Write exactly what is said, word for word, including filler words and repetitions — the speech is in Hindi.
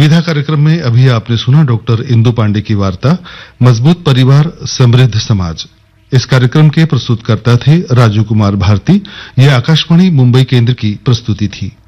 निविदा कार्यक्रम में अभी आपने सुना डॉक्टर इंदु पांडे की वार्ता मजबूत परिवार समृद्ध समाज। इस कार्यक्रम के प्रस्तुतकर्ता थे राजू कुमार भारती। यह आकाशवाणी मुंबई केंद्र की प्रस्तुति थी।